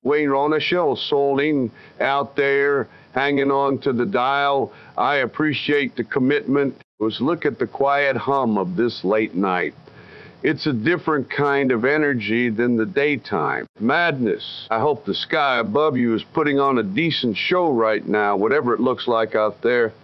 Wayne Ronaschel Soling out there hanging on to the dial. I appreciate the commitment. Look at the quiet hum of this late night. It's a different kind of energy than the daytime. Madness. I hope the sky above you is putting on a decent show right now, whatever it looks like out there.